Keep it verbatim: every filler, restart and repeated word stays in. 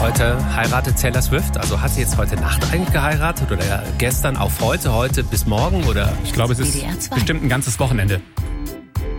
Heute heiratet Taylor Swift. Also hat sie jetzt heute Nacht eigentlich geheiratet oder gestern auf heute, heute bis morgen? Oder? Ich glaube, es ist bestimmt ein ganzes Wochenende.